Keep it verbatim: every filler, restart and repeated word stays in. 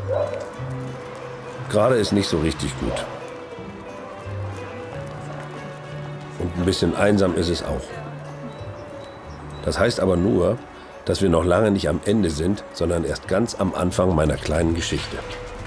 Gerade ist nicht so richtig gut. Und ein bisschen einsam ist es auch. Das heißt aber nur, dass wir noch lange nicht am Ende sind, sondern erst ganz am Anfang meiner kleinen Geschichte.